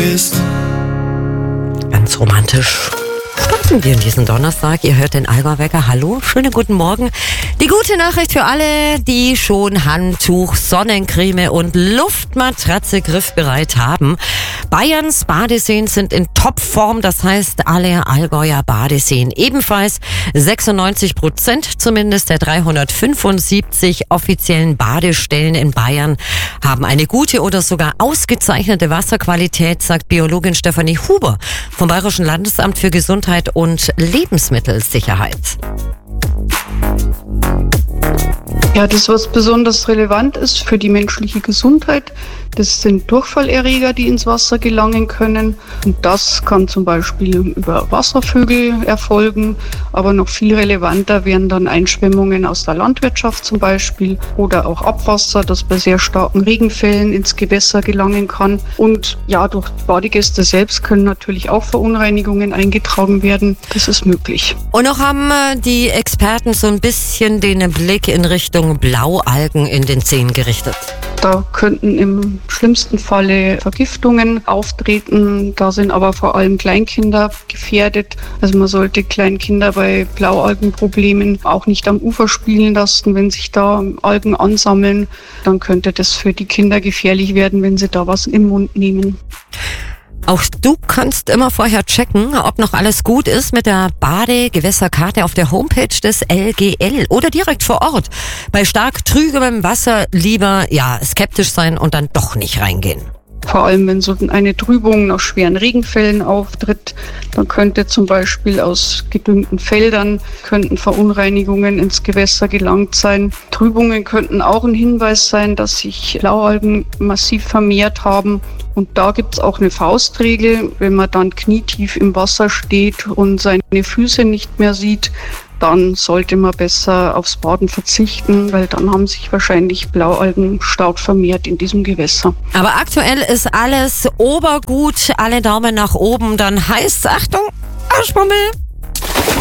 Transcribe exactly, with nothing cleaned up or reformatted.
bist. Ganz romantisch starten wir in diesen Donnerstag. Ihr hört den Allgäu-Wecker. Hallo, schönen guten Morgen. Die gute Nachricht für alle, die schon Handtuch, Sonnencreme und Luftmatratze griffbereit haben. Bayerns Badeseen sind in Topform, das heißt alle Allgäuer Badeseen ebenfalls. sechsundneunzig Prozent zumindest der dreihundertfünfundsiebzig offiziellen Badestellen in Bayern haben eine gute oder sogar ausgezeichnete Wasserqualität, sagt Biologin Stefanie Huber vom Bayerischen Landesamt für Gesundheit und Lebensmittelsicherheit. Ja, das, was besonders relevant ist für die menschliche Gesundheit, das sind Durchfallerreger, die ins Wasser gelangen können. Und das kann zum Beispiel über Wasservögel erfolgen. Aber noch viel relevanter wären dann Einschwemmungen aus der Landwirtschaft zum Beispiel oder auch Abwasser, das bei sehr starken Regenfällen ins Gewässer gelangen kann. Und ja, durch Badegäste selbst können natürlich auch Verunreinigungen eingetragen werden. Das ist möglich. Und noch haben die Experten so ein bisschen den Blick in Richtung Blaualgen in den Seen gerichtet. Da könnten im schlimmsten Falle Vergiftungen auftreten. Da sind aber vor allem Kleinkinder gefährdet. Also man sollte Kleinkinder bei Blaualgenproblemen auch nicht am Ufer spielen lassen. Wenn sich da Algen ansammeln, dann könnte das für die Kinder gefährlich werden, wenn sie da was im Mund nehmen. Auch du kannst immer vorher checken, ob noch alles gut ist mit der Badegewässerkarte auf der Homepage des L G L oder direkt vor Ort. Bei stark trübem Wasser lieber ja skeptisch sein und dann doch nicht reingehen. Vor allem, wenn so eine Trübung nach schweren Regenfällen auftritt, dann könnte zum Beispiel aus gedüngten Feldern könnten Verunreinigungen ins Gewässer gelangt sein. Trübungen könnten auch ein Hinweis sein, dass sich Blaualgen massiv vermehrt haben. Und da gibt es auch eine Faustregel, wenn man dann knietief im Wasser steht und seine Füße nicht mehr sieht, dann sollte man besser aufs Baden verzichten, weil dann haben sich wahrscheinlich Blaualgen stark vermehrt in diesem Gewässer. Aber aktuell ist alles obergut, alle Daumen nach oben, dann heißt Achtung, Arschbummel!